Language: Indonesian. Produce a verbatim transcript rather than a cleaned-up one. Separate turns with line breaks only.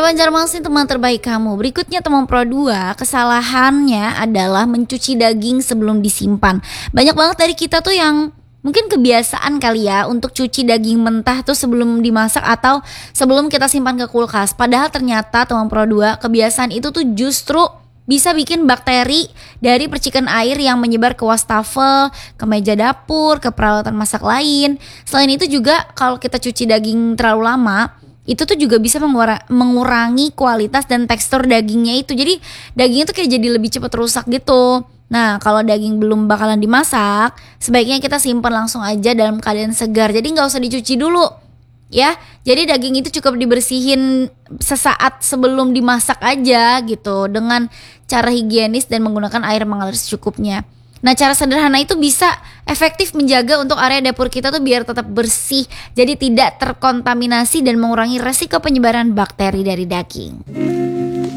Banjarmasin, teman terbaik kamu. Berikutnya teman pro dua, kesalahannya adalah mencuci daging sebelum disimpan. Banyak banget dari kita tuh yang mungkin kebiasaan kali ya untuk cuci daging mentah tuh sebelum dimasak atau sebelum kita simpan ke kulkas. Padahal ternyata teman pro dua, kebiasaan itu tuh justru bisa bikin bakteri dari percikan air yang menyebar ke wastafel, ke meja dapur, ke peralatan masak lain. Selain itu juga kalau kita cuci daging terlalu lama, itu tuh juga bisa mengura- mengurangi kualitas dan tekstur dagingnya itu. Jadi dagingnya tuh kayak jadi lebih cepat rusak gitu. Nah, kalau daging belum bakalan dimasak, sebaiknya kita simpan langsung aja dalam keadaan segar. Jadi nggak usah dicuci dulu, ya. Jadi daging itu cukup dibersihin sesaat sebelum dimasak aja gitu, dengan cara higienis dan menggunakan air mengalir secukupnya. Nah, cara sederhana itu bisa efektif menjaga untuk area dapur kita tuh biar tetap bersih, jadi tidak terkontaminasi dan mengurangi resiko penyebaran bakteri dari daging.